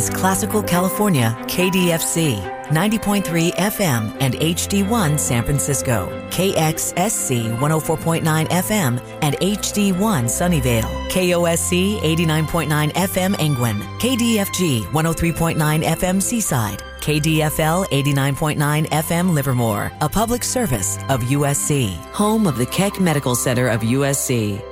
Classical California, KDFC, 90.3 FM and HD1 San Francisco, KXSC 104.9 FM and HD1 Sunnyvale, KOSC 89.9 FM Angwin, KDFG 103.9 FM Seaside, KDFL 89.9 FM Livermore, a public service of USC, home of the Keck Medical Center of USC.